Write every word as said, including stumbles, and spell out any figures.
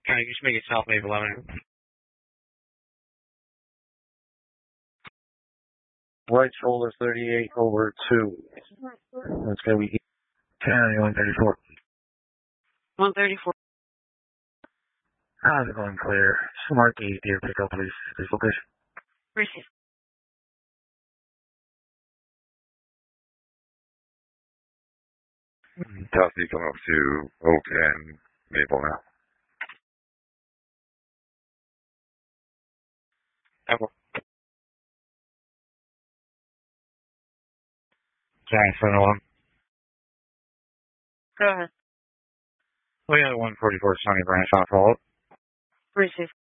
Alright, just make it South Maple Avenue. Right shoulder thirty-eight over two. That's going to be County one thirty-four. one thirty-four. How's it going, clear? Smart gate here, pick up, please. This location. Receive. Taxi coming up to Oak and Maple now. Apple. Giant seven one. Go ahead. We got one forty-four Sunny Branch on follow. Receive.